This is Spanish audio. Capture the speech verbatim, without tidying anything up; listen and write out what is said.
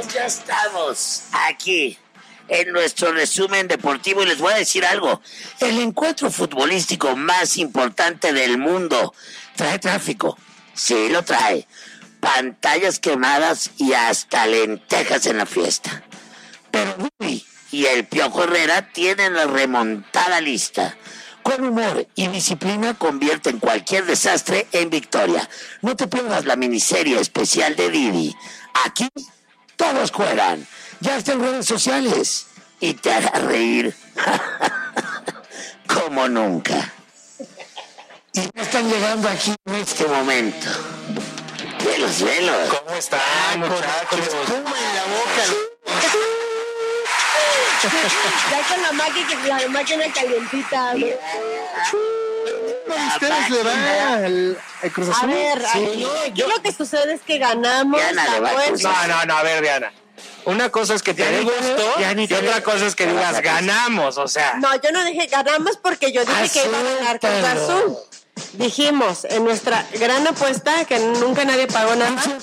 ya estamos aquí en nuestro resumen deportivo y les voy a decir algo. El encuentro futbolístico más importante del mundo trae tráfico. Sí, lo trae. Pantallas quemadas y hasta lentejas en la fiesta. Pero Rui y el Piojo Herrera tienen la remontada lista. Con humor y disciplina convierten cualquier desastre en victoria. No te pierdas la miniserie especial de Didi. Aquí todos juegan. Ya está en redes sociales y te hará reír como nunca. Y ya están llegando aquí en este momento. Velos, velos. ¿Cómo están, muchachos? Con espuma en la boca. Ya con la máquina, la máquina calientita. ¿No? ¿A ustedes le va el, el Cruz Azul? A ver, Sí. aquí, aquí lo que sucede es que ganamos. Diana le va a la Cruz vuelta. No, no, no, a ver, Diana. Una cosa es que te dé gusto y otra cosa es que digas ganamos, o sea. No, yo no dije ganamos porque yo dije que iba a ganar Cruz Azul. Dijimos en nuestra gran apuesta que nunca nadie pagó nada.